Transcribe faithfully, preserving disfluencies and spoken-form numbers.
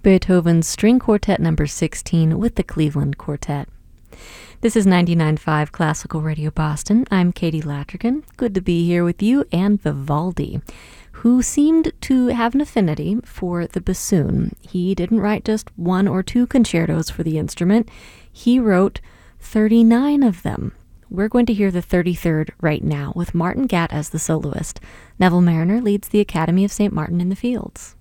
Beethoven's String Quartet number sixteen with the Cleveland Quartet. This is ninety-nine point five Classical Radio Boston. I'm Katie Lattergan. Good to be here with you and Vivaldi, who seemed to have an affinity for the bassoon. He didn't write just one or two concertos for the instrument. He wrote thirty-nine of them. We're going to hear the thirty-third right now with Martin Gatt as the soloist. Neville Marriner leads the Academy of Saint Martin in the Fields.